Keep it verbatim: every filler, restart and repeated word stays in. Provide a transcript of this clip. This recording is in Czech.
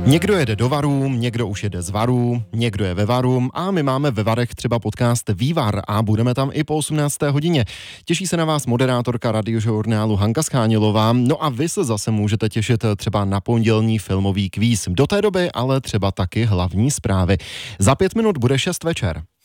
Někdo jede do Varů, někdo už jede z Varů, někdo je ve Varu a my máme ve Varech třeba podcast Vývar a budeme tam i po osmnácté hodině. Těší se na vás moderátorka radiožurnálu Hanka Schánilová, no a vy se zase můžete těšit třeba na pondělní filmový kvíz. Do té doby ale třeba taky hlavní zprávy. Za pět minut bude šest večer.